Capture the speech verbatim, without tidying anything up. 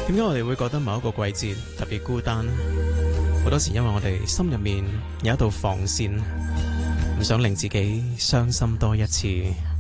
點解我哋會覺得某一個季節特別孤單？好多時因為我哋心入面有一道防線，唔想令自己傷心多一次。